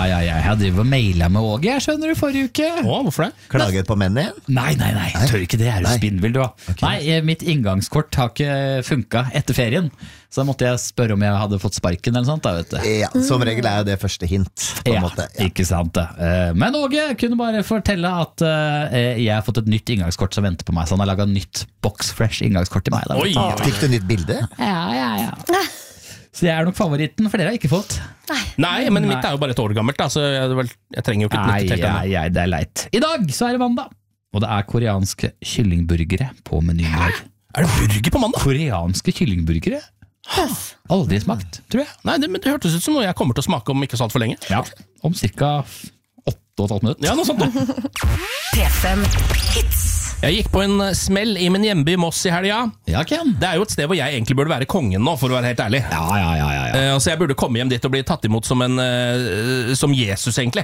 Jeg driver og mailet med Åge, jeg skjønner det forrige uke. Hvorfor det? Klaget på menn igjen? Nei, jeg tør ikke det, er jo spinnvill du. Okay. Nei, mitt inngangskort har ikke funket etter ferien, så da måtte jeg spørre om jeg hadde fått sparken eller sånt da, vet du. Ja, som regel er jo det første hint på en måte. Ikke sant det. Men Åge kunne bare fortelle at jeg har fått et nytt inngangskort som venter på meg, så han har laget nytt Box Fresh inngangskort til meg da. Oi. Fikk du nytt bilde? Ja. Så jeg er nok favoritten, for dere har ikke fått. Nei, men mitt er jo bare et år gammelt da, så jeg trenger jo ikke et nytt helt. Nei, det er leit. I dag så er det mandag, og det er koreanske kyllingburgere på menyen. Er det burger på mandag? Koreanske kyllingburgere? Aldri smakt, tror jeg. Nei, men det hørtes ut som noe jeg kommer til å smake om ikke så alt for lenge. Ja, om cirka 8,5 minutter. Ja, noe sånt da. P5 Hits. Jeg gikk på en smell i min hjemby Moss i helga. Ja, Ken. Det er jo et sted hvor jeg egentlig burde være kongen nå, for å være helt ærlig. Ja. Så jeg burde komme hjem dit og bli tatt imot som som Jesus, egentlig.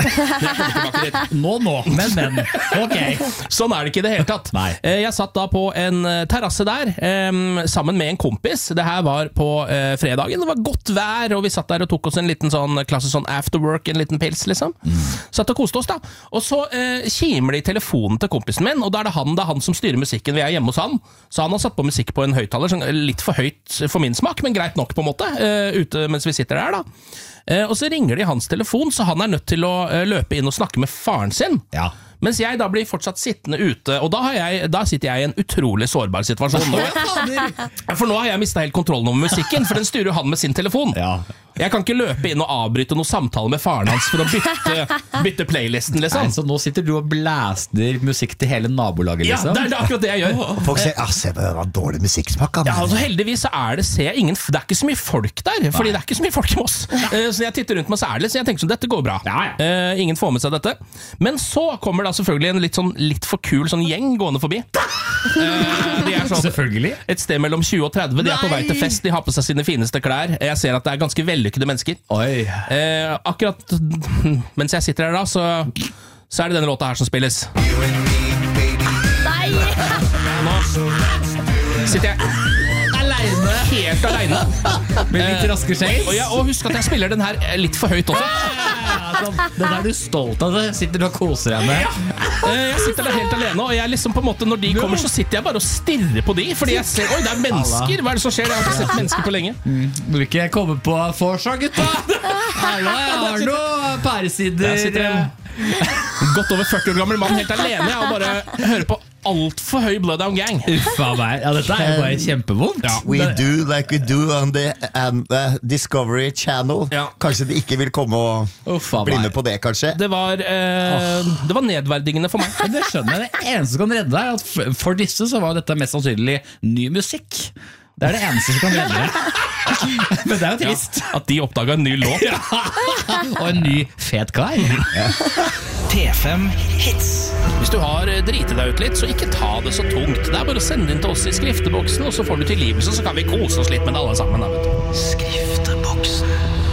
Nå, men. Ok. Sånn er det ikke i det hele tatt. Nei. Jeg satt da på en terrasse der, sammen med en kompis. Det her var på fredagen. Det var godt vær, og vi satt der og tok oss en liten sånn klasse sånn afterwork, en liten pils, liksom. Satt og koste oss da. Og så kimer det i telefonen til kompisen min, og da er det han som styrer musikken. Vi er hjemme hos han, så han har satt på musikk på en høyttaler, sånn litt for høyt for min smak, men greit nok på en måte, ute mens vi sitter der da. Og så ringer det i hans telefon, så han er nødt til å løpe inn og snakke med faren sin. Ja. Mens jeg da blir fortsatt sittende ute, og da sitter jeg i en utrolig sårbar situasjon. For nå har jeg mistet helt kontrollen over musikken, for den styrer jo han med sin telefon. Ja. Jeg kan ikke løpe inn og avbryte noen samtale med faren hans for å bytte playlisten, liksom. Nei, så nå sitter du og blæster musikk til hele nabolaget, liksom? Ja, det er akkurat det jeg gjør. Folk sier, se det var dårlig musikksmak. Ja, altså heldigvis så ser jeg ingen, det er ikke så mye folk der, fordi det er ikke så mye folk i Moss. Så jeg titter rundt meg så ærlig, så jeg tenker sånn, dette går bra. Ingen får med seg dette. Men så kommer da selvfølgelig en litt for kul sånn gjeng gående forbi. De er sånn, selvfølgelig. Et sted mellom 20 og 30, de er på vei til fest, de har på seg sine fineste klær. Jeg ser at det er ganske vellykkede mennesker. Oi. Akkurat mens jeg sitter her da, så er det denne låta her som spilles. Nei! Nå sitter jeg helt alene Med litt raske skjegg. Og husk at jeg spiller den her litt for høyt også. Den er du stolt av, det sitter du og koser deg med. Jeg sitter der helt alene, og jeg liksom på en måte, når de kommer så sitter jeg bare og stirrer på de, fordi jeg ser, oi det er mennesker, hva er det som skjer? Jeg har ikke sett mennesker på lenge. Vil ikke komme på forsa, gutta? Hallo, jeg har noe pæresider. Jeg sitter en godt over 40 år gammel mann helt alene og bare hører på alt for høy Bloodhound Gang. Uffa meg, ja, dette er jo bare kjempevondt. Ja. We do like we do on the Discovery Channel. Ja. Kanskje de ikke vil komme og bli med på det, kanskje? Det var nedverdigende for meg. Det skjønner jeg. Det eneste som kan redde deg er at for disse så var dette mest sannsynlig ny musikk. Det er det eneste som kan redde deg. Men det er jo trist. At de oppdaget en ny låt. Og en ny fet kar. P5 Hits. Hvis du har dritet deg ut litt, så ikke ta det så tungt. Det er bare å sende inn til oss i skrifteboksen, og så får du tilgivelse, så kan vi kose oss litt med det alle sammen. Da, vet du. Skrifteboksen.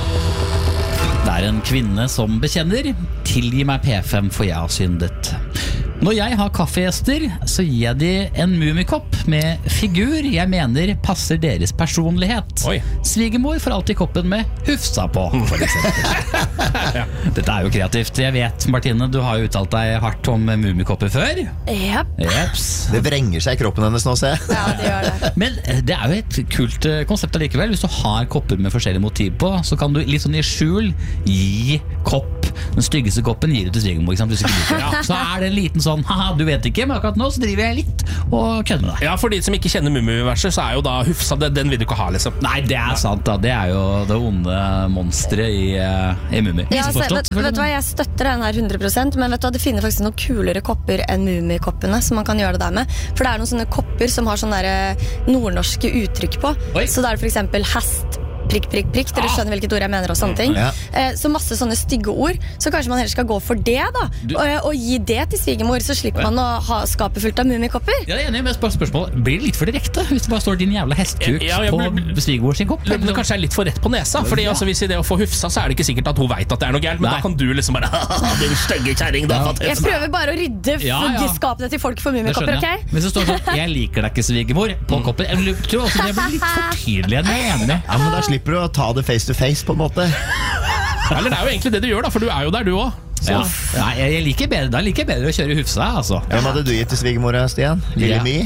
Det er en kvinne som bekjenner: tilgi meg P5, for jeg har syndet. Når jeg har kaffegjester, så gir jeg de en mumikopp med figur jeg mener passer deres personlighet. Oi. Svigermor får alltid koppen med Hufsa på, for eksempel. Ja. Dette er jo kreativt. Jeg vet, Martine, du har jo uttalt deg hardt om mumikopper før. Yep. Jeps. Det vrenger seg i kroppen hennes nå, se. Ja, det gjør det. Men det er jo et kult konsept allikevel. Hvis du har kopper med forskjellige motiv på, så kan du litt sånn i skjul gi kopp. Den styggeste koppen gir du til svigermor, ikke sant? Ja. Så er det en liten sånn, haha, du vet ikke, men akkurat nå så driver jeg litt og kødder med deg. Ja, for de som ikke kjenner Mummi-universet, så er jo da Hufsa, den vil du ikke ha, liksom. Nei, det er sant da. Det er jo det onde monsteret i Mummi. Ja, vet du hva, jeg støtter den her 100%, men vet du hva, det finner faktisk noen kulere kopper enn Mummi-koppene som man kan gjøre det der med. For det er noen sånne kopper som har sånne der nordnorske uttrykk på. Oi. Så det er for eksempel hest, prikk, prikk, prikk. Dere skjønner hvilket ord jeg mener og sånne ting. Ja. Så masse sånne stygge ord. Så kanskje man heller skal gå for det da, og gi det til svigermor, så slipper man å ha skapet fullt av mummikopper. Ja, jeg er enig med spørsmål. Blir det litt for direkte hvis det bare står din jævla hestkuk på svigermor sin kopp? Det kanskje er litt for rett på nesa, fordi altså, hvis i det å få Hufsa, så er det ikke sikkert at hun vet at det er noe gærent, men da kan du liksom bare din stygge kjerring, da. Jeg prøver bare å rydde skapene til folk for mummikopper, ok? Hvis det står sånn, jeg liker deg ikke svigermor, på koppen, jeg tror også det blir litt for tydelig enn jeg er enig. Ja, men da slipper du å ta det face to face, på en måte. Eller det er jo egentlig det du gjør da, for du er jo der du også. Ja. Nei, jeg liker bedre, da liker jeg bedre å kjøre Hufsa, altså. Hvem hadde du gitt til svigermora, Stian? Lille My?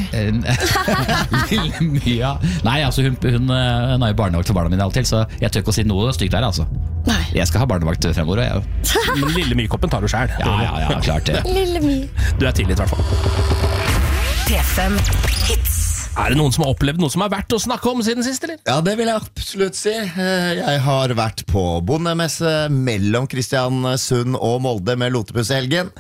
Lille My, ja. Nei, altså hun er jo barnevakt for barna mine av og til, så jeg tør ikke å si noe stygt der, altså. Nei. Jeg skal ha barnevakt fremover, jeg jo. Men Lille My-koppen tar du selv. Ja, klart det. Lille My. Du er tilgitt i hvert fall. P5 Hits. Er det noen som har opplevd noe som er verdt å snakke om siden sist, eller? Ja, det vil jeg absolutt si. Jeg har vært på bondemesse mellom Kristiansund og Molde med Lotepus i helgen.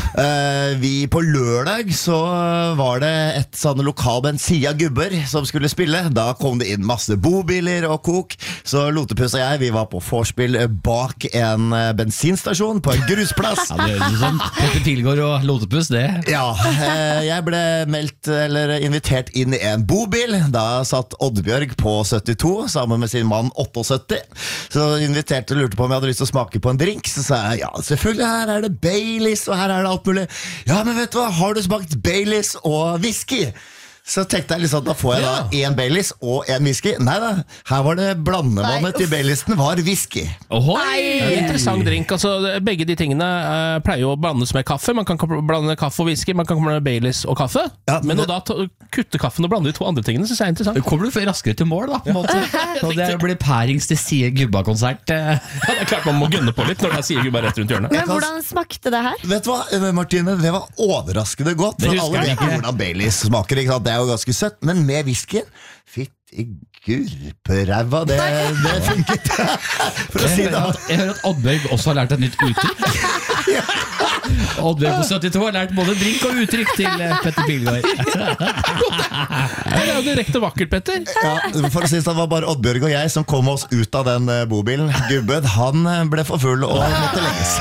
På lørdag så var det et sånn lokalband Sia Gubber som skulle spille. Da kom det inn masse bobiler og kok, så Lotepus og jeg, vi var på vorspiel bak en bensinstasjon på en grusplass. Ja, det er sånn Petter Pilgaard og Lotepus, det. Ja, jeg ble invitert inn i en bobil. Da satt Oddbjørg på 72 sammen med sin mann 78. Så inviterte og lurte på om jeg hadde lyst til å smake på en drink. Så sa jeg, ja, selvfølgelig, her er det Baileys og her er det alt mulig. Ja, men vet du hva, har du smakt Baileys og whisky? Så tenkte jeg liksom, da får jeg da en Baileys og en whisky. Nei da, her var det blandevannet til Baileysen var whisky. Interessant drink, altså begge de tingene pleier jo å blandes med kaffe. Man kan blande kaffe og whisky, man kan blande Baileys og kaffe. Ja, men å da kutte kaffen og blande de to andre tingene, synes jeg er interessant. Kommer du raskere til mål da, på en måte. Og det blir pærings til Sia Gubba-konsert. Ja, det er klart man må gønne på litt når det er Sia Gubba rett rundt hjørnet. Men hvordan smakte det her? Vet du hva, Martine, det var overraskende godt. For alle vet hvordan Baileys smaker, ikke sant? Det er jo ganske søtt, men med whiskyen, fitt i gurperæva, det funket. For å si det. Jeg hører at Oddbjørg også har lært et nytt uttrykk. Oddbjørg på 72 har lært både drink og uttrykk til Petter Pilgaard. Det er jo direkte vakkert, Petter. Ja, for å si det var bare Oddbjørg og jeg som kom oss ut av den bobilen. Gubben, han ble for full og måtte legges.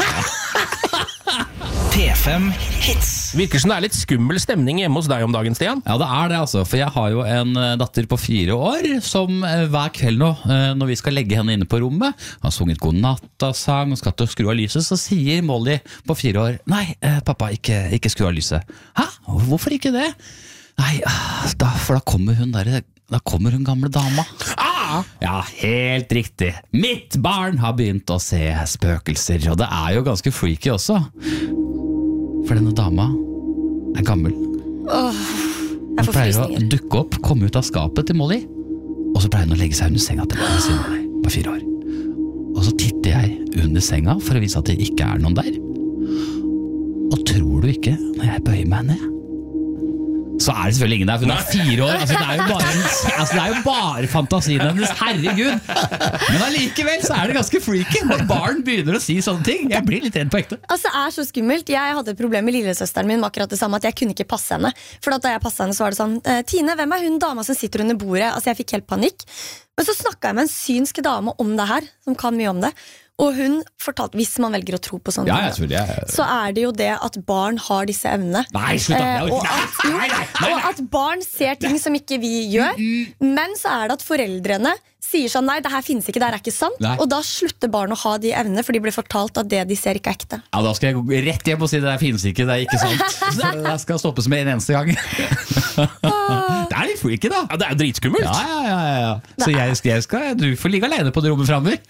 P5 Hits. Virker som det er litt skummel stemning hjemme hos deg om dagen, Stian. Ja, det er det altså, for jeg har jo en datter på 4 år som hver kveld nå, når vi skal legge henne inne på rommet, har sunget godnattasang og skal til å skru av lyset, så sier Molly på 4 år, nei, pappa, ikke skru av lyset. Hæ? Hvorfor ikke det? Nei, for da kommer hun gamle dama. Ja, helt riktig. Mitt barn har begynt å se spøkelser, og det er jo ganske freaky også. For denne dama er gammel. Hun pleier å dukke opp, komme ut av skapet til Molly, og så pleier hun å legge seg under senga til barna sine Molly på 4 år. Og så titter jeg under senga for å vise at det ikke er noen der. Og tror du ikke, når jeg bøyer meg ned, så er det selvfølgelig ingen der, for hun er 4 år. Altså, det er jo bare fantasien hennes, herregud. Men allikevel så er det ganske freaky når barn begynner å si sånne ting. Jeg blir litt redd på ekte. Altså, det er så skummelt. Jeg hadde et problem med lillesøsteren min med akkurat det samme, at jeg kunne ikke passe henne. For da jeg passet henne, så var det sånn, Tine, hvem er hun dama som sitter under bordet? Altså, jeg fikk helt panikk. Men så snakket jeg med en synsk dame om det her, som kan mye om det. Og hun fortalte, hvis man velger å tro på sånne så er det jo det at barn har disse evnene. Nei, slutt da. Og at barn ser ting som ikke vi gjør. Men så er det at foreldrene sier sånn, nei, det her finnes ikke, det er ikke sant. Og da slutter barn å ha de evnene, for de blir fortalt at det de ser ikke er ekte. Ja, da skal jeg gå rett hjem og si det der finnes ikke, det er ikke sant. Så det skal stoppes med en eneste gang. Det er litt freaky da. Ja, det er jo dritskummelt. Ja. Så du får ligge alene på det rommet fremover.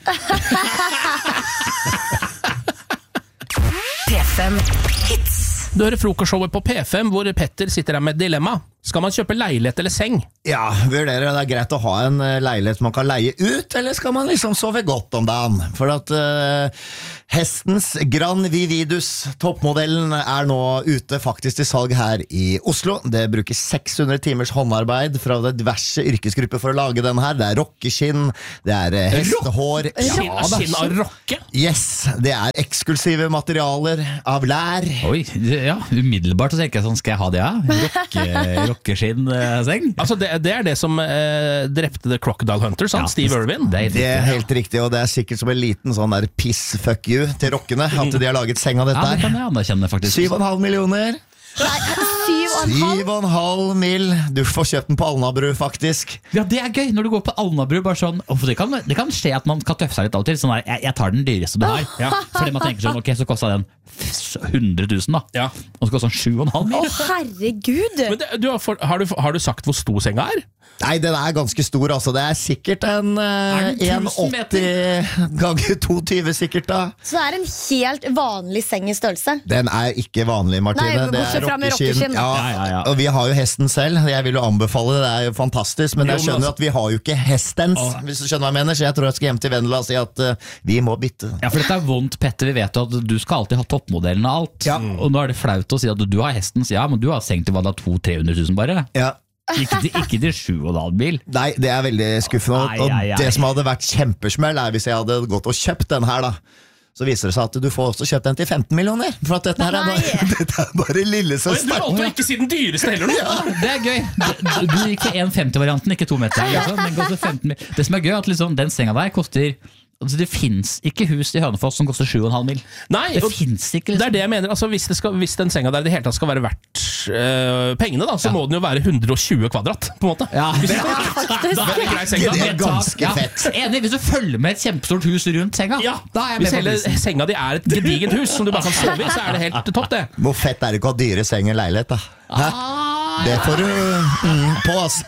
P5 Hits. Du hører frokostshowet på P5 hvor Petter sitter her med et dilemma. Skal man kjøpe leilighet eller seng? Ja, vurderer det er greit å ha en leilighet man kan leie ut, eller skal man liksom sove godt om dagen? For at hestens Gran Vividus, toppmodellen, er nå ute faktisk til salg her i Oslo. Det bruker 600 timers håndarbeid fra diverse yrkesgrupper for å lage den her. Det er rockeskinn, det er hestehår. Skinn av rocke? Yes, det er eksklusive materialer av lær. Oi, ja, umiddelbart så tenker jeg sånn, skal jeg ha det, ja? Rockeskinn-seng? Altså det er det som drepte The Crocodile Hunter, sant? Steve Irwin. Det er helt riktig, og det er sikkert som en liten sånn der piss fuck you til rockene, at de har laget seng av dette her. Ja, det kan jeg anerkjenne faktisk. 7,5 millioner. 7,5 mil. Du får kjøpt den på Alnabru faktisk. Ja, det er gøy når du går på Alnabru bare sånn, det kan skje at man kan tøffe seg litt av og til sånn der, jeg tar den dyreste du har, fordi man tenker sånn, ok, så kostet den 100 000 da. Ja. Og så koster den 7,5 mil. Herregud! Men har du sagt hvor stor senga er? Nei, den er ganske stor, altså. Det er sikkert en den 1000 1,80 ganger 2,20 sikkert da. Så det er en helt vanlig seng i størrelse. Den er ikke vanlig, Martine. Nei, det bortsett er fra med rockeskinn. rockeskinn. Ja, og vi har jo hesten selv. Jeg vil jo anbefale det, det er jo fantastisk. Men jeg skjønner at vi har jo ikke hestens, hvis du skjønner hva jeg mener. Så jeg tror jeg skal hjem til Vendela og si at vi må bytte. Ja, for dette er vondt, Petter. Vi vet jo at du skal alltid ha toppmodellen av alt. Ja. Og nå er det flaut å si at du har hestens, ja, men du har sengt til 200-300 000 bare. Ja. Ikke til 7,5 bil. Nei, det er veldig skuffende. Og Ai. det som hadde vært kjempesmell er hvis jeg hadde gått og kjøpt den her da. Så viser det seg at du får også kjøpt den til 15 millioner. For at dette her er bare, dette er bare Du lillesøster. valgte å ikke si den dyreste heller nå. Ja, det er gøy. Du gikk for 1,50-varianten, ikke 2 meter. Liksom. Den koster 15 mil. Det som er gøy er at liksom, den senga der koster... Altså, det finnes ikke hus i Hønefoss som koster 7,5 mil. Nei, Det finnes ikke liksom. Det er det jeg mener. Altså, hvis den senga der i det hele tatt skal være verdt pengene, da, så må den jo være 120 kvadrat, på en måte. Ja, Da er det grei seng, da. Det er ganske Ja, fett. enig, hvis du følger med et kjempestort hus rundt senga, Ja, da er jeg Hvis med på hele prisen. senga di er et gedigent hus som du bare kan sove i, så er det helt topp, det. Hvor fett er det ikke å ha dyre seng i leilighet da? Hæ? Det får du på oss.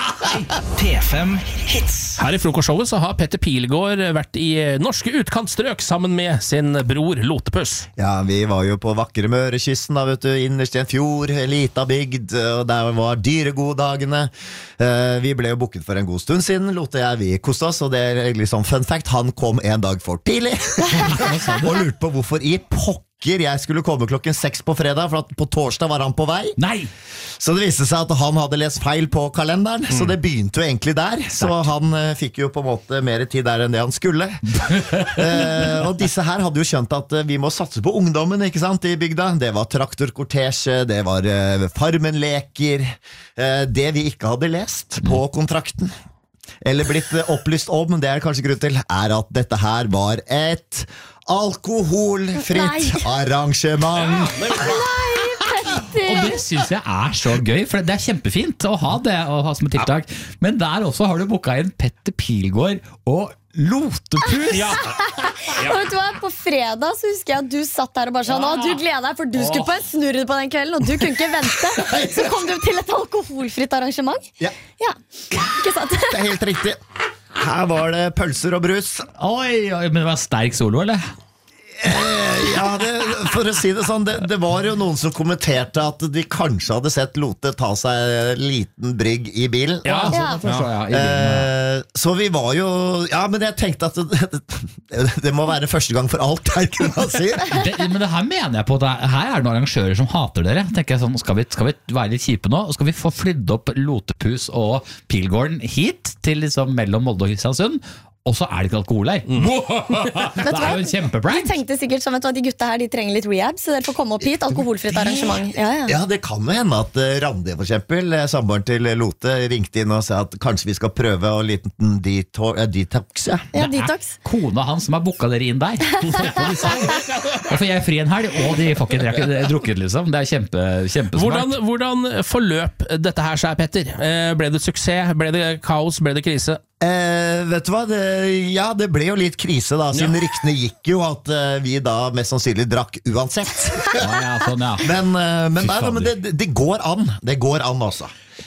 P5 Hits. Her i frokostshowet så har Petter Pilgaard vært i norske utkantstrøk sammen med sin bror Lotepus. Ja, vi var jo på vakre Mørekysten da, vet du, innerst i en fjord, lita bygd, og der var dyregoddagene. Vi ble jo booket for en god stund siden, Lote og jeg, vi koste oss, og det er egentlig sånn fun fact, han kom en dag for tidlig, og lurte på hvorfor i pokker jeg skulle komme 6:00 på fredag, for at på torsdag var han på vei. Nei! Så det viste seg at han hadde lest feil på kalenderen, så det begynte jo egentlig der. Så han fikk jo på en måte mer tid der enn det han skulle. Og disse her hadde jo skjønt at vi må satse på ungdommen, ikke sant, i bygda. Det var traktorkortesje, det var farmenleker. Det vi ikke hadde lest på kontrakten, eller blitt opplyst om, det er kanskje grunn til, er at dette her var et alkoholfritt arrangement. Og det synes jeg er så gøy, for det er kjempefint å ha det å ha som et tiltak. Men der også har du booket inn Petter Pilgaard og Lotepus. Ja. Og vet du hva, på fredag så husker jeg at du satt der og bare sånn, du gleder deg, for du skulle på en snurr på den kvelden, og du kunne ikke vente. Så kom du til et alkoholfritt arrangement. Ja, Ikke sant? det er helt riktig. Her var det pølser og brus. Oi, men det var sterk solo, eller? Ja, for å si det sånn, det var jo noen som kommenterte at de kanskje hadde sett Lote ta seg en liten brygg i bilen. Ja. Så vi var jo, ja, men jeg tenkte at det må være første gang for alt her, kunne man si. Men det her mener jeg på at her er det noen arrangører som hater dere. Tenker jeg sånn, skal vi være litt kjipe nå? Skal vi få flydd opp Lotepus og Pilgaarden hit til liksom mellom Molde og Kristiansund? Og så er det ikke alkohol her. Det er jo en De kjempeprank. tenkte sikkert sånn, vet du hva, de gutta her, de trenger litt rehab, så dere får komme opp hit, alkoholfritt arrangement. Ja. Ja, det kan jo hende at Randi for eksempel, samboeren til Lote, ringte inn og sa at kanskje vi skal prøve en liten detox, ja. Ja, detox. Kona hans som har booket dere inn der. Da får jeg fri en helg, og de får ikke drukket liksom. Det er kjempesmart. Hvordan forløp dette her seg, Petter? Ble det suksess? Ble det kaos? Ble det krise? Vet du hva, det ble jo litt krise da, siden ryktene gikk jo at vi da mest sannsynlig drakk uansett. Ja, sånn, ja. Men det går an. Det går an også.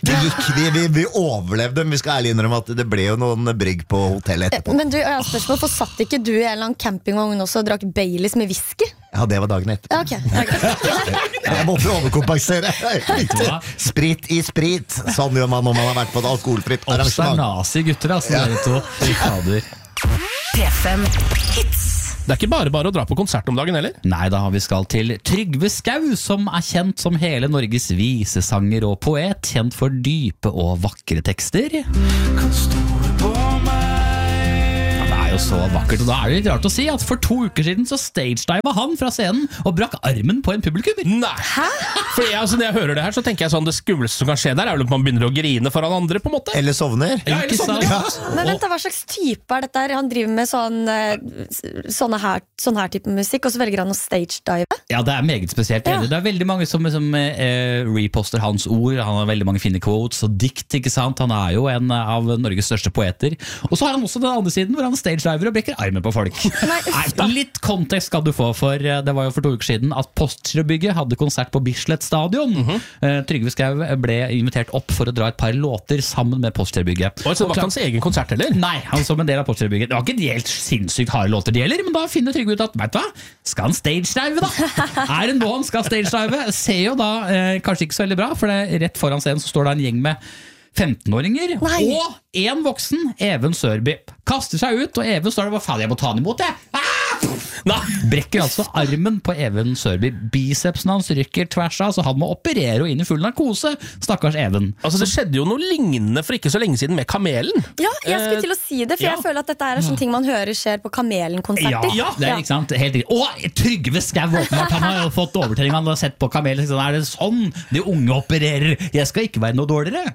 Vi overlevde, men vi skal ærlig innrømme at det ble jo noen brygg på hotellet etterpå. Men du, jeg har spørsmål, for satt ikke du i en eller annen campingvogn også og drakk Baileys med whisky? Ja, det var dagen etterpå. Ja, ok. Jeg måtte overkompensere. Sprit i sprit. Sånn gjør man når man har vært på et alkoholfritt arrangement. Nazi-gutter, altså, dere to. Fy fader. P5 Hits. Det er ikke bare å dra på konsert om dagen heller. Nei da, vi skal til Trygve Skau, som er kjent som hele Norges visesanger og poet, kjent for dype og vakre tekster. Kan stole på meg. Ja, det er jo så vakkert, og da er det litt rart å si at for 2 uker siden så stagediva han fra scenen og brakk armen på en publikummer. Nei! Fordi når jeg hører det her, så tenker jeg sånn, det skumleste som kan skje der er vel at man begynner å grine foran andre, på en måte. Eller sovner. Ja, eller sånn. Ja. Men vent da, hva slags type er dette her? Han driver med sånn her type musikk, og så velger han å stagedive? Ja, det er meget spesielt. Ja. Det er veldig mange som reposter hans ord. Han har veldig mange fine quotes og dikt, ikke sant? Han er jo en av Norges største poeter. Og så har han også den andre siden, hvor han stagediver stage-driver og brekker armen på folk. Nei, litt kontekst skal du få, for det var jo for 2 uker siden at Postgirobygget hadde konsert på Bislett Stadion. Trygve Skau ble invitert opp for å dra et par låter sammen med Postgirobygget. Så det var ikke hans egen konsert heller? Nei, han som en del av Postgirobygget. Det var ikke de helt sinnssykt harde låter de heller, men da finner Trygve ut at, vet du hva, skal han stage-drive da? Er det nå han skal stage-drive? Ser jo da kanskje ikke så veldig bra, for det rett foran scenen så står det en gjeng med 15-åringer og en voksen, Even Sørby, kaster seg ut, og Even står der, hva faen, jeg må ta han imot det. Brekker altså armen på Even Sørby. Bicepsen hans rykker tvers av, så han må operere og inn i full narkose. Stakkars Even. Altså det skjedde jo noe lignende for ikke så lenge siden med Kamelen. Ja, jeg skulle til å si det, for jeg føler at dette er sånne ting man hører skjer på Kamelen-konserter. Ja, det er ikke sant, helt riktig. Og Trygve Skau, åpenbart, han har jo fått overtrening, han har sett på Kamelen, sånn, er det sånn de unge opererer? Jeg skal ikke være noe dårligere.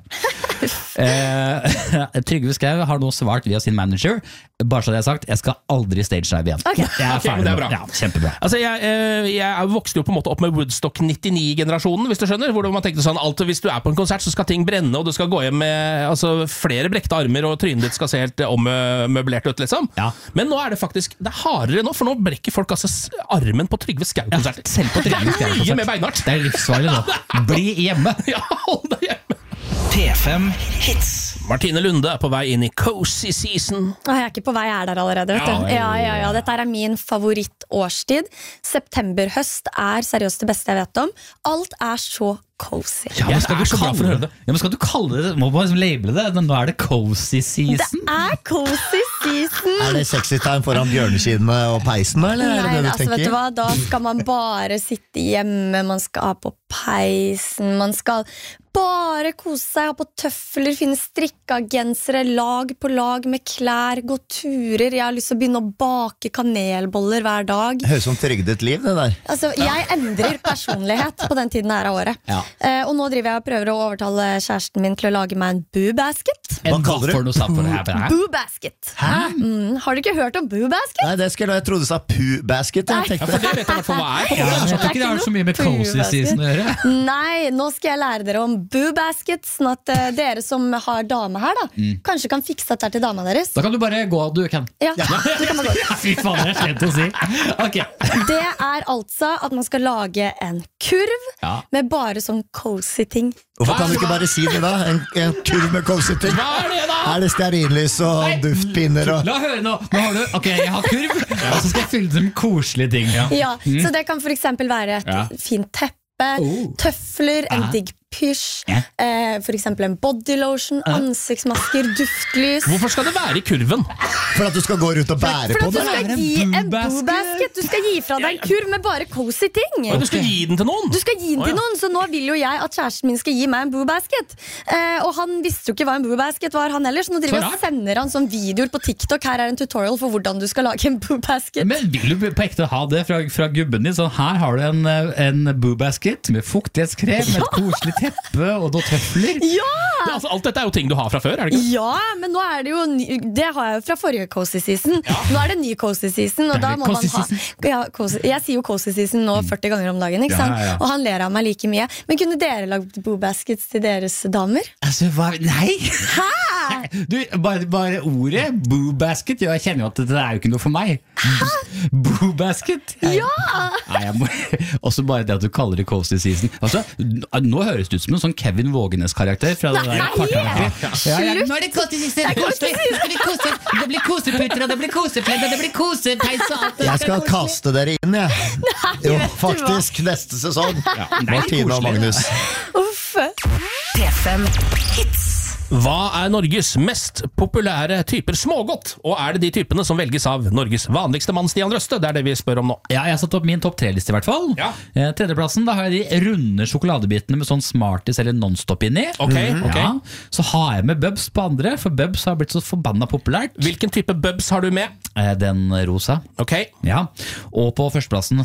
Trygve Skau har nå svart via sin manager, bare så det er sagt, jeg skal aldri stage-drive igjen. Okay. Jeg er ferdig det er bra. Ja, kjempebra. Altså jeg vokste jo på en måte opp med Woodstock 99-generasjonen, hvis du skjønner, hvor man tenkte sånn, hvis du er på en konsert så skal ting brenne, og du skal gå hjem med flere brekte armer, og trynet ditt skal se helt ommøblert ut, liksom. Ja. Men nå er det faktisk, det er hardere nå, for nå brekker folk armen på Trygve Skau-konserter. Ja, selv på Trygve Skau-konsert. Mye mer beinhardt. Det er livsfarlig nå. Bli hjemme. Ja, hold deg hjemme. P5 Hits. Martine Lunde er på vei inn i cozy season. Jeg er ikke på vei, jeg er der allerede, vet du. Ja. Dette er min favorittårstid. September-høst er seriøst det beste jeg vet om. Alt er så cozy. Ja, men skal du kalle det, må bare liksom labele det, men nå er det cozy season. Det er cozy season. Er det sexy time foran bjørneskinnene og peisen, eller er det det du tenker? Vet du hva, da skal man bare sitte hjemme, man skal ha på peisen, man skal bare kose seg, ha på tøfler, finne strikkagensere, lag på lag med klær, gå turer. Jeg har lyst til å begynne å bake kanelboller hver dag. Høres som trygdet liv, det der. Altså, jeg endrer personlighet på den tiden her av året. Ja. Og nå driver jeg og prøver å overtale kjæresten min til å lage meg en boo-basket. Hva kaller du? For noe satt for det her? Boo-basket. Har du ikke hørt om boo-basket? Nei, det skulle jeg trodde du sa poo-basket. Ja, for det vet jeg i hvert fall hva er. Ja, jeg tror ikke det har så mye med cozy season å gjøre. Nei, nå skal jeg lære dere om boo-basket, sånn at dere som har dame her da, kanskje kan fikse dette til dama deres. Da kan du bare gå, du kan. Ja, det kan man gå. Fy faen, det er slemt å si. Okay. Det er altså at man skal lage en kurv med bare sånn cozy ting. Hvorfor kan du ikke bare si det da? En kurv med cozy ting. Hva er det da? Er det stearinlys og duftpinner og... La høre nå har du, ok, jeg har kurv, og så skal jeg fylle det med koselige ting. Ja, så det kan for eksempel være et fint teppe, tøfler, en digg pysj, for eksempel en bodylotion, ansiktsmasker, duftlys. Hvorfor skal det være i kurven? For at du skal gå rundt og bære på For at det? du skal gi en boo-basket. Du skal gi fra deg en kurv med bare cozy ting. Og du skal gi den til noen? Du skal gi den til noen, så nå vil jo jeg at kjæresten min skal gi meg en boo-basket. Og han visste jo ikke hva en boo-basket var, han ellers. Så nå driver jeg og sender han sånn videoer på TikTok. Her er en tutorial for hvordan du skal lage en boo-basket. Men vil du på ekte ha det fra gubben din? Sånn, her har du en boo-basket med fuktighetskrem, med et koselig teppe og noen tøfler. Ja! Altså, alt dette er jo ting du har fra før, er det ikke? Ja, men nå er det jo det har jeg jo fra forrige cozy season. Nå er det ny cozy season, og da må man ha jeg sier jo cozy season nå 40 ganger om dagen, ikke sant? Ja. Og han ler av meg like mye. Men kunne dere lagd boo-baskets til deres damer? Altså, nei! Hæ? Du, bare ordet boo-basket, jeg kjenner jo at det er jo ikke noe for meg. Boo-basket? Ja! Nei, jeg må også bare det at du kaller det cozy season. Altså, nå høres det ut som en sånn Kevin Vågenes-karakter fra det der Slutt! Nå er det cozy season! Det blir koseputter, og det blir kosefledd, og det blir kosepeis og alt. Jeg skal kaste dere inn, jeg. Jo, faktisk, neste sesong. Martine og Magnus. Uff. P5 Hits. Hva er Norges mest populære typer smågodt? Og er det de typene som velges av Norges vanligste mann, Stian Røste? Det er det vi spør om nå. Ja, jeg har satt opp min topp 3-liste i hvert fall. Ja. Tredjeplassen, da har jeg de runde sjokoladebitene med sånn Smarties eller Non-Stop inni. Ok. Ja. Så har jeg med Bubs på andre, for Bubs har blitt så forbanna populært. Hvilken type bubs har du med? Den rosa. Ok. Ja. Og på førsteplassen